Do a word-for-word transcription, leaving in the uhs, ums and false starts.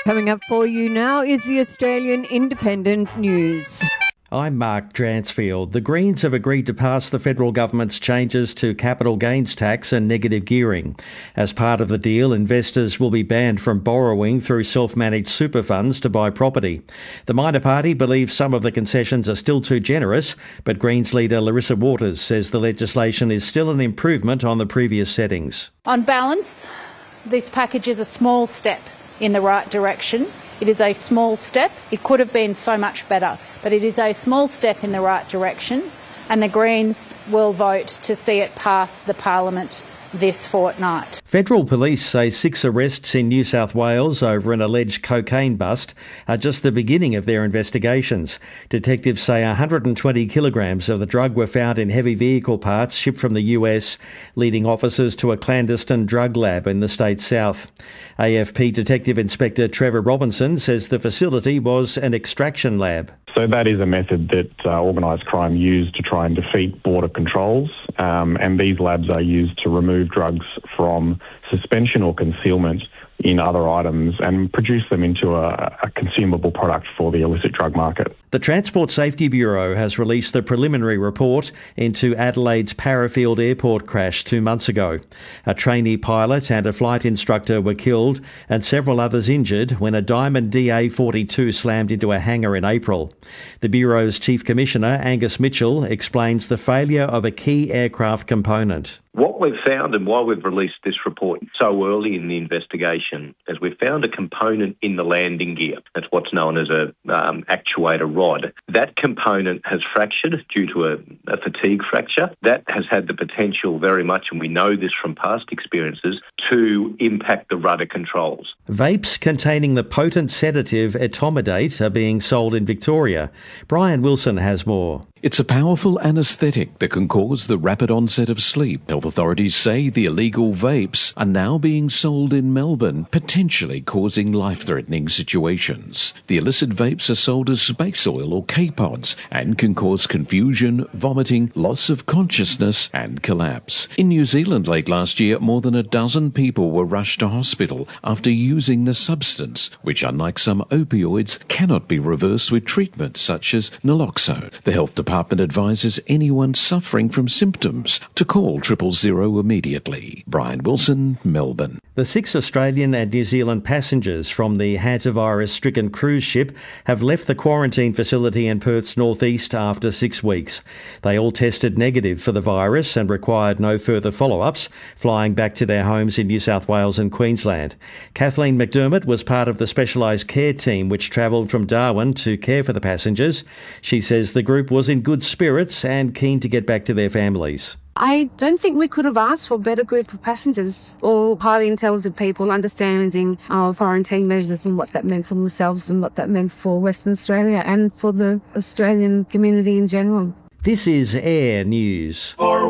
Coming up for you now is the Australian Independent News. I'm Mark Dransfield. The Greens have agreed to pass the federal government's changes to capital gains tax and negative gearing. As part of the deal, investors will be banned from borrowing through self-managed super funds to buy property. The minor party believes some of the concessions are still too generous, but Greens leader Larissa Waters says the legislation is still an improvement on the previous settings. On balance, this package is a small step in the right direction. It is a small step. It could have been so much better, but it is a small step in the right direction, and the Greens will vote to see it pass the Parliament this fortnight. Federal police say six arrests in New South Wales over an alleged cocaine bust are just the beginning of their investigations. Detectives say one hundred twenty kilograms of the drug were found in heavy vehicle parts shipped from the U S, leading officers to a clandestine drug lab in the state's south. A F P Detective Inspector Trevor Robinson says the facility was an extraction lab. So that is a method that uh, organised crime used to try and defeat border controls, um, and these labs are used to remove drugs from suspension or concealment in other items and produce them into a, a consumable product for the illicit drug market. The Transport Safety Bureau has released the preliminary report into Adelaide's Parafield Airport crash two months ago. A trainee pilot and a flight instructor were killed and several others injured when a Diamond D A forty-two slammed into a hangar in April. The Bureau's Chief Commissioner, Angus Mitchell, explains the failure of a key aircraft component. What we've found and why we've released this report so early in the investigation is we've found a component in the landing gear. That's what's known as a um, actuator rod. That component has fractured due to a, a fatigue fracture. That has had the potential very much, and we know this from past experiences, to impact the rudder controls. Vapes containing the potent sedative etomidate are being sold in Victoria. Brian Wilson has more. It's a powerful anaesthetic that can cause the rapid onset of sleep. Health authorities say the illegal vapes are now being sold in Melbourne, potentially causing life-threatening situations. The illicit vapes are sold as space oil or K-pods and can cause confusion, vomiting, loss of consciousness and collapse. In New Zealand late last year, more than a dozen people were rushed to hospital after using the substance, which unlike some opioids cannot be reversed with treatments such as naloxone. The health department Department advises anyone suffering from symptoms to call triple zero immediately. Brian Wilson, Melbourne. The six Australian and New Zealand passengers from the hantavirus-stricken cruise ship have left the quarantine facility in Perth's northeast after six weeks. They all tested negative for the virus and required no further follow-ups, flying back to their homes in New South Wales and Queensland. Kathleen McDermott was part of the specialised care team which travelled from Darwin to care for the passengers. She says the group was in good spirits and keen to get back to their families. I don't think we could have asked for a better group of passengers, all highly intelligent people understanding our quarantine measures and what that meant for themselves and what that meant for Western Australia and for the Australian community in general. This is Air News.